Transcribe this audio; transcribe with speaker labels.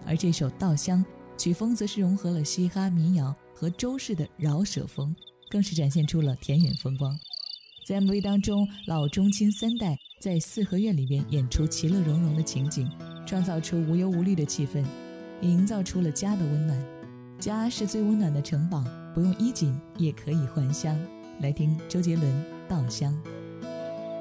Speaker 1: 而这首《稻香》曲风则是融合了嘻哈民谣和周氏的饶舌风，更是展现出了田园风光。在 MV 当中，老中青三代在四合院里边演出其乐融融的情景，创造出无忧无虑的气氛，也营造出了家的温暖。家是最温暖的城堡，不用衣锦也可以还乡。来听周杰伦《稻香》。